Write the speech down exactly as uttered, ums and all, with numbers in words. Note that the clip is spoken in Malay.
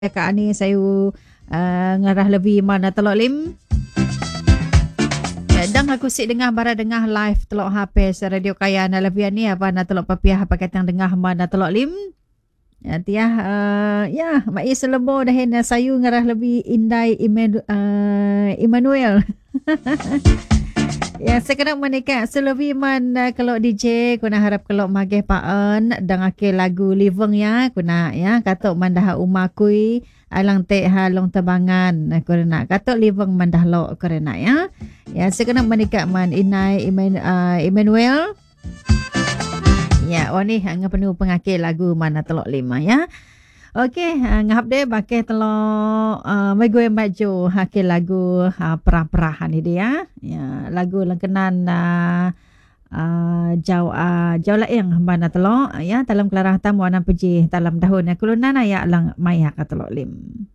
Kak ni saya uh, ngarah lebih mana telok lim. Ya, dang aku sik dengar bara dengar live telok H P radio kaya na lebih ni apa na telok papiah apa kata dengar mana telok lim. Ya tiah uh, ya mai selebo dah na saya ngarah lebih indai Iman, uh, Emmanuel. Ya, saya kena menikah selebih man uh, kalau D J kuna harap kalau mageh paan dang ake lagu living ya kuna ya katok mandah umakui alang te halong tebangan kuna katok living mandah lo kuna ya. Ya, saya kena menikah man inai Iman, uh, Emmanuel. Ya, oh ni ngah penuh pengake lagu mana telok lima ya. Okey, uh, ngahap deh pakai telok uh, mai gue maju hakil lagu uh, perah-perahan ni dia. Ya, lagu langkenan uh, uh, jauh uh, jauh laeng mana telok ya dalam kelarah tamu anak peji dalam dahun ya kulunan ya lang maya ka telok lim.